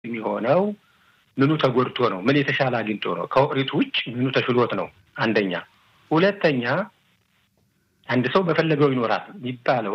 የሚሆነው ምኑ ተጎድቶ ነው? ምን የተሻለ አግኝቶ ነው? ከኦሪቱ ውጭ ምኑ ተሽሎት ነው? አንደኛ። ሁለተኛ አንድ ሰው በፈለገው ይኖራል የሚባለው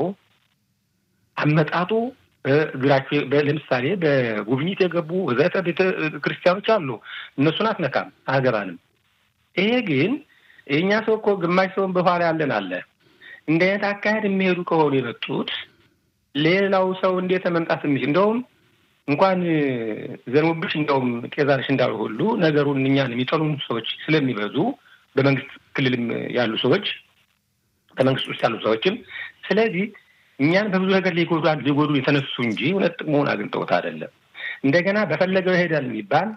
አመጣጡ እግራቸው ለምሳሌ በጉብኝት የገቡ ወዘተ ቤተ ክርስቲያኖች አሉ። እነሱን አትነካም፣ አያገባንም። ይሄ ግን የእኛ ሰው እኮ ግማሽ ሰውን በኋላ ያለን አለ። እንደ አይነት አካሄድ የሚሄዱ ከሆኑ የመጡት ሌላው ሰው እንዴት መምጣት የሚችል እንደውም እንኳን ዘንውብሽ እንደውም ቄዛርሽ እንዳሉ ሁሉ ነገሩን እኛን የሚጠሉን ሰዎች ስለሚበዙ በመንግስት ክልልም ያሉ ሰዎች በመንግስት ውስጥ ያሉ ሰዎችም ስለዚህ እኛን በብዙ ነገር ሊጎዱ የተነሱ እንጂ እውነት ጥቅሙን አግኝተውት አይደለም። እንደገና በፈለገው ይሄዳል የሚባል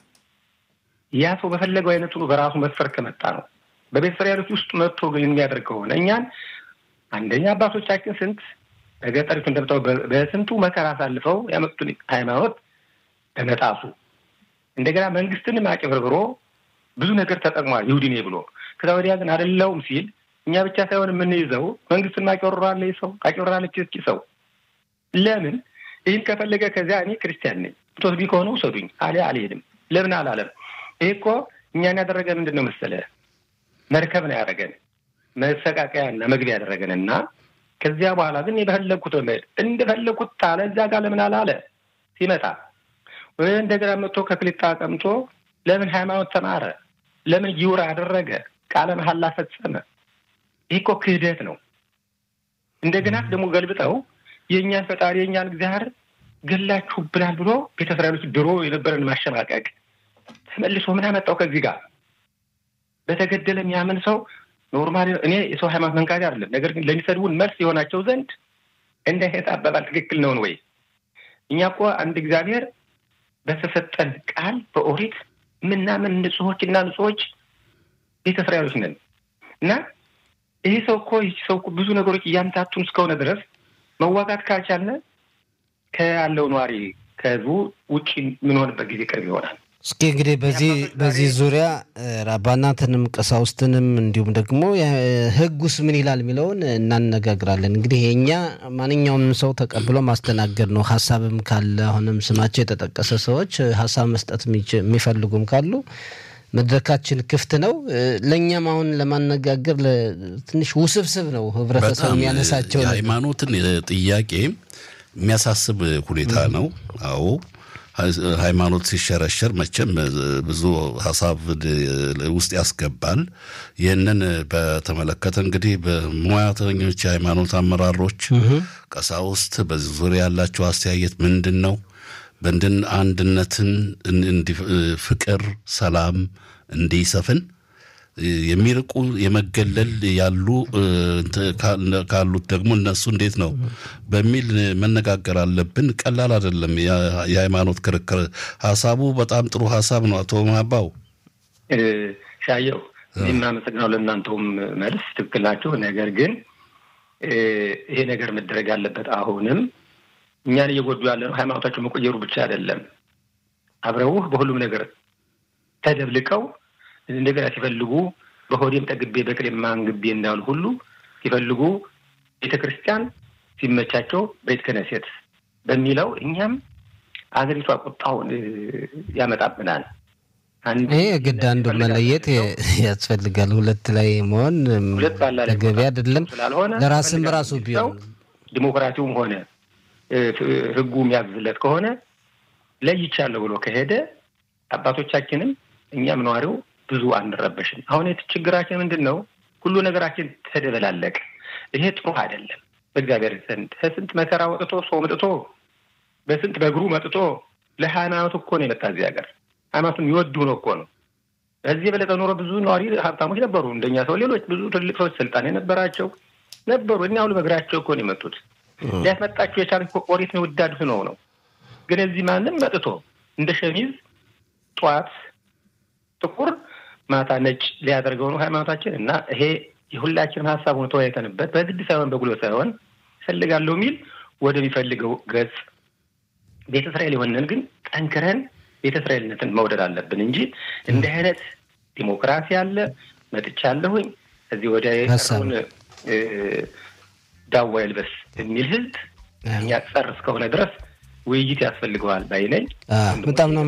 ያ ሰው በፈለገው አይነቱ በራሱ መስፈር ከመጣ ነው። በቤተ እስራኤሎች ውስጥ መጥቶ ግን የሚያደርግ ከሆነ እኛን አንደኛ አባቶቻችን ስንት በገጠሪቱ እንደምታው በስንቱ መከራ አሳልፈው ያመጡን ሃይማኖት በመጣሱ እንደገና መንግስትን ማጭበርብሮ ብዙ ነገር ተጠቅሟል ይሁዲኔ ብሎ ከዛ ወዲያ ግን አይደለውም ሲል እኛ ብቻ ሳይሆን የምንይዘው መንግስትን ማጭበርብራለ ሰው አጭበርብራለች እስኪ ሰው ለምን ይህን ከፈለገ ከዚያ እኔ ክርስቲያን ነኝ ቶስቢ ከሆነ ውሰዱኝ አልሄድም ለምን አላለም። ይሄ እኮ እኛን ያደረገ ምንድነው መሰለህ መርከብ ነው ያደረገን መሰቃቀያና መግቢያ ያደረገንና ከዚያ በኋላ ግን የፈለኩት መሄድ እንደፈለኩት ታለ እዛ ጋር ለምን አላለ ሲመጣ ወይ እንደገና መጥቶ ከክሊጣ ቀምጦ ለምን ሃይማኖት ተማረ ለምን ይውራ አደረገ ቃለ መሐላ ፈጸመ። ይሄ እኮ ክህደት ነው። እንደገና ደግሞ ገልብጠው የኛን ፈጣሪ የኛን እግዚአብሔር ገላችሁብናል ብሎ ቤተ እስራኤሎች ድሮ የነበረን ማሸማቀቅ ተመልሶ ምን አመጣው ከዚህ ጋር በተገደለ የሚያምን ሰው ኖርማሊ እኔ የሰው ሃይማኖት መንካት አይደለም ነገር ግን ለሚሰድቡን መልስ የሆናቸው ዘንድ እንደ ሄታ አባባል ትክክል ነው ወይ? እኛ እኮ አንድ እግዚአብሔር በተሰጠን ቃል በኦሪት ምናምን ንጹሆች ቤተ እስራኤሎች ነን እና ይሄ ሰው እኮ ብዙ ነገሮች እያምታቱን እስከሆነ ድረስ መዋጋት ካልቻለ ከያለው ኗሪ ከዙ ውጪ ምን ሆነበት ጊዜ ቅርብ ይሆናል። እስኪ እንግዲህ በዚህ ዙሪያ ራባናትንም ቀሳውስትንም እንዲሁም ደግሞ ህጉስ ምን ይላል የሚለውን እናነጋግራለን። እንግዲህ የኛ ማንኛውም ሰው ተቀብሎ ማስተናገድ ነው። ሐሳብም ካለ አሁንም ስማቸው የተጠቀሰ ሰዎች ሐሳብ መስጠት የሚፈልጉም ካሉ መድረካችን ክፍት ነው። ለኛም አሁን ለማነጋገር ትንሽ ውስብስብ ነው ህብረተሰቡ የሚያነሳቸው ሃይማኖትን ጥያቄ የሚያሳስብ ሁኔታ ነው። አዎ ሃይማኖት ሲሸረሸር መቼም ብዙ ሐሳብ ውስጥ ያስገባል። ይህንን በተመለከተ እንግዲህ በሙያተኞች ሃይማኖት አመራሮች ቀሳውስት በዚህ ዙሪያ ያላቸው አስተያየት ምንድነው? በእንደን አንድነትን ፍቅር ሰላም እንዲሰፍን የሚርቁ የመገለል ያሉ ካሉት ደግሞ እነሱ እንዴት ነው በሚል መነጋገር አለብን። ቀላል አይደለም የሃይማኖት ክርክር። ሐሳቡ በጣም ጥሩ ሐሳብ ነው። አቶ ማባው ሻየው እናመሰግናለን። ለእናንተውም መልስ ትክክል ናቸው። ነገር ግን ይሄ ነገር መደረግ ያለበት አሁንም እኛን እየጎዱ ያለው ሃይማኖታቸው መቆየሩ ብቻ አይደለም። አብረውህ በሁሉም ነገር ተደብልቀው እንደገና ሲፈልጉ በሆዴም ጠግቤ በቅሌም ማንግቤ እንዳሉ ሁሉ ሲፈልጉ ቤተክርስቲያን ሲመቻቸው ቤተ ክህነት በሚለው እኛም አገሪቷ ቁጣውን ያመጣብናል። ይሄ ግድ አንዱ መለየት ያስፈልጋል። ሁለት ላይ መሆን ተገቢ አይደለም። ለራስም ራሱ ቢሆን ዲሞክራሲውም ሆነ ህጉ የሚያዝለት ከሆነ ለይቻለሁ ብሎ ከሄደ አባቶቻችንም እኛም ነዋሪው ብዙ አንረበሽም። አሁን ችግራችን ምንድነው? ሁሉ ነገራችን ተደበላለቀ። ይሄ ጥሩ አይደለም። በእግዚአብሔር ዘንድ ስንት መከራ ወጥቶ ሰው መጥቶ በስንት በእግሩ መጥቶ ለሃይማኖት እኮ ነው የመጣ እዚህ ሀገር ሃይማኖቱን ይወዱ ነው እኮ ነው። እዚህ የበለጠ ኖሮ ብዙ ነዋሪ ሀብታሞች ነበሩ እንደኛ ሰው ሌሎች ብዙ ትልቅ ሰዎች ስልጣን የነበራቸው ነበሩ። እኛ ሁሉ በእግራቸው እኮ ነው የመጡት። ሊያስመጣቸው የቻለ ኦሪት ነው ወዳዱት ነው። ግን እዚህ ማንም መጥቶ እንደ ሸሚዝ ጧት ጥቁር ማታ ነጭ ሊያደርገው ነው ሃይማኖታችን። እና ይሄ የሁላችንም ሐሳብ ሆኖ ተወያይተንበት በግድ ሳይሆን በጉልበት ሳይሆን ፈልጋለሁ የሚል ወደሚፈልገው ገጽ ቤተ እስራኤል የሆነን ግን ጠንክረን ቤተ እስራኤልነትን መውደድ አለብን እንጂ እንደ አይነት ዲሞክራሲ አለ መጥቻለሁኝ እዚህ ወደ የቀሩን ዳዋ ይልበስ የሚል ህዝብ እኛ ጸር እስከሆነ ድረስ ውይይት ያስፈልገዋል ባይነኝ በጣም ነው